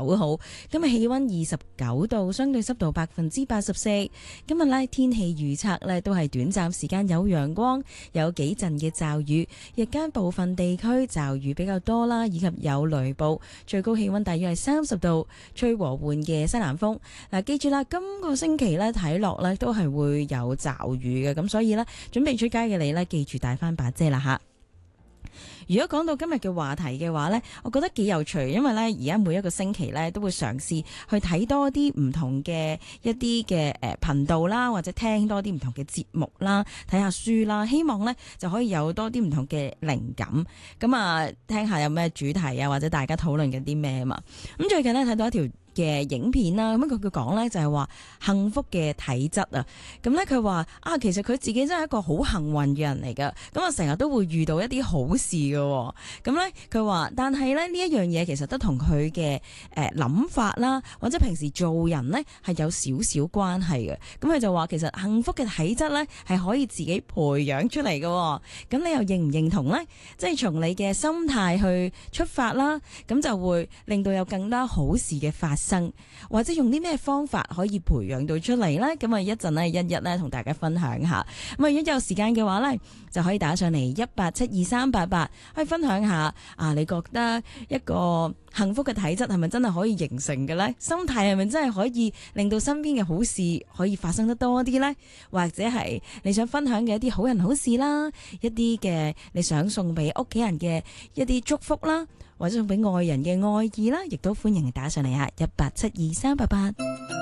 9號。今日氣溫29度，相對濕度84%。今日呢，天氣預測呢都係短暫時間有陽光，有幾陣嘅驟雨，日間部分地區驟雨比較多啦，以及有雷暴。最高氣溫大約係30度，吹和緩嘅西南風。嗱，記住啦，今個星期呢睇落呢都係會有驟雨嘅，咁所以呢，準備出街嘅你呢，記住帶翻把遮啦吓。如果講到今日嘅話題嘅話呢，我覺得幾有趣，因為呢而家每一個星期呢都會嘗試去睇多啲唔同嘅一啲嘅頻道啦，或者聽多啲唔同嘅節目啦，睇下書啦，希望呢就可以有多啲唔同嘅靈感。咁啊，聽下有咩主題啊，或者大家討論緊啲咩啊嘛。咁最近呢睇到一條嘅影片啦，咁佢講呢就係話幸福嘅體質啊，咁呢佢話啊，其實佢自己真係一個好幸運嘅人嚟噶，咁啊成日都會遇到一啲好事嘅，咁呢佢話，但係呢一樣嘢其實都同佢嘅諗法啦，或者平時做人呢係有少少關係嘅，咁佢就話其實幸福嘅體質呢係可以自己培養出嚟嘅，咁你又認唔認同呢？即係從你嘅心態去出發啦，咁就會令到有更多好事嘅發生。或者用啲咩方法可以培養到出嚟呢？咁啊一陣呢，一一同大家分享下。咁啊，如果有時間嘅話呢，就可以打上嚟1872388，可以分享下啊，你覺得一個幸福嘅體質係咪真係可以形成嘅呢？心態係咪真係可以令到身邊嘅好事可以發生得多啲呢？或者係你想分享嘅一啲好人好事啦，一啲嘅你想送俾屋企人嘅一啲祝福啦，或者送俾愛人嘅愛意啦，亦都歡迎你打上嚟啊，1872388。